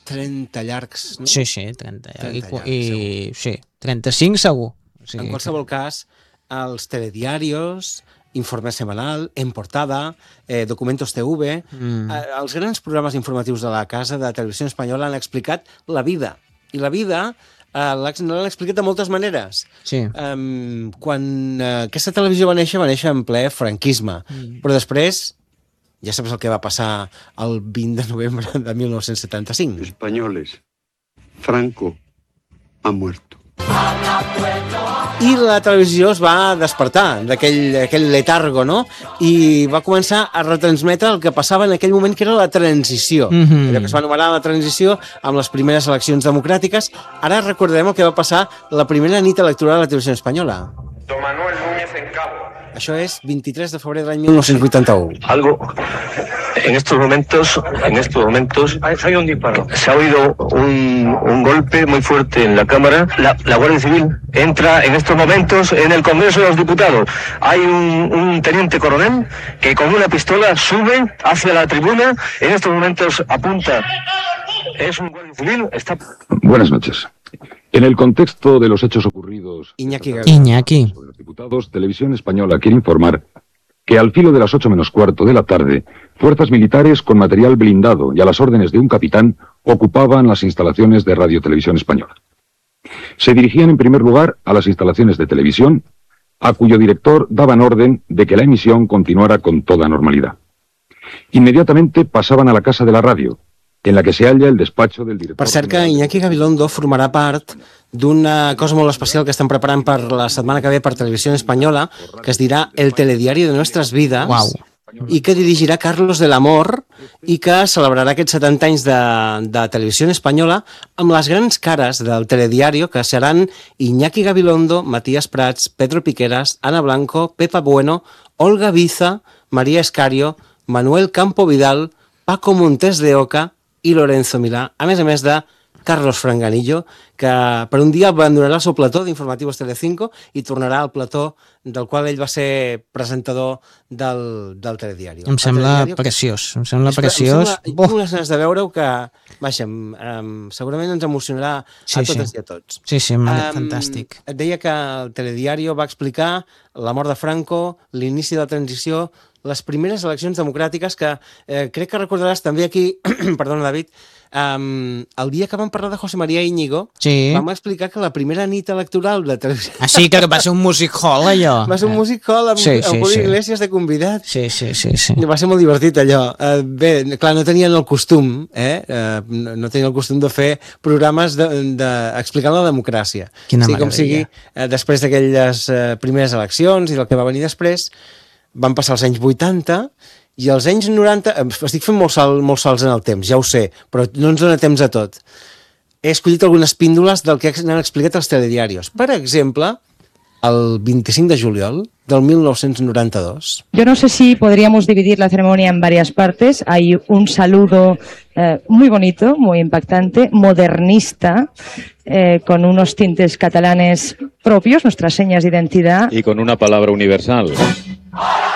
30 llargs, no? Sí, 30 llargs. 30 I sí, 35 segur. O sigui, en qualsevol cas, els telediarios, Informe Semanal, En Portada, Documentos TV, els grans programes informatius de la casa de Televisió Espanyola han explicat la vida. I la vida l'han explicat de moltes maneres. Sí. Quan aquesta televisió va néixer en ple franquisme. Però després, ja saps el que va passar el 20 de novembre de 1975. Españoles, Franco ha muerto. I la televisió es va despertar d'aquell letargo, no? I va començar a retransmetre el que passava en aquell moment, que era la transició. Allò que es va anomenar la transició amb les primeres eleccions democràtiques. Ara recordarem el que va passar la primera nit electoral a la televisió espanyola. Don Manuel Núñez en Cabo. Això és 23 de febrer de l'any 1981. Algo, en estos momentos hay un disparo. Se ha oído un golpe muy fuerte en la Cámara. La Guardia Civil entra en estos momentos en el Congreso de los Diputados. Hay un teniente coronel que con una pistola sube hacia la tribuna. En estos momentos apunta. Es un Guardia Civil. Buenas noches. En el contexto de los hechos ocurridos... Iñaki. Los diputados, Televisión Española quiere informar que al filo de las 8 menos cuarto de la tarde, fuerzas militares con material blindado y a las órdenes de un capitán ocupaban las instalaciones de Radio Televisión Española. Se dirigían en primer lugar a las instalaciones de televisión, a cuyo director daban orden de que la emisión continuara con toda normalidad. Inmediatamente pasaban a la casa de la radio, en la que se halla el despacho del director... Per cert que Iñaki Gabilondo formarà part d'una cosa molt especial que estan preparant per la setmana que ve per Televisió Espanyola, que es dirà El Telediario de Nuestras Vidas, i que dirigirà Carlos del Amor, i que celebrarà aquests 70 anys de Televisió Espanyola amb les grans cares del telediario, que seran Iñaki Gabilondo, Matías Prats, Pedro Piqueras, Ana Blanco, Pepa Bueno, Olga Biza, María Escario, Manuel Campo Vidal, Paco Montes de Oca i Lorenzo Milà, a més de Carlos Franganillo, que per un dia abandonarà el seu plató d'Informativos Telecinco i tornarà al plató del qual ell va ser presentador del telediario. Em sembla preciós, Tinc unes ganes de veure-ho que, vaja, segurament ens emocionarà a totes i a tots. Sí, fantàstic. Et deia que el telediario va explicar la mort de Franco, l'inici de la transició, les primeres eleccions democràtiques que crec que recordaràs també aquí, perdona David, el dia que vam parlar de José María Íñigo, vam explicar que la primera nit electoral de televisió... Ah, sí, que va ser un music hall, allò. Va ser un music hall amb Julio Iglesias de convidat. Sí. Va ser molt divertit, allò. Bé, clar, no tenien el costum, no tenien el costum de fer programes explicant la democràcia. Quina meravella. Com sigui, després d'aquelles primeres eleccions i del que va venir després, van passar els anys 80 i els anys 90... Estic fent molts salts en el temps, ja ho sé, però no ens dona temps a tot. He escollit algunes píndoles del que han explicat els telediarios. Per exemple, el 25 de juliol del 1992. Yo no sé si podríamos dividir la ceremonia en varias partes. Hay un saludo muy bonito, muy impactante, modernista, con unos tintes catalanes propios, nuestras señas de identidad. Y con una palabra universal.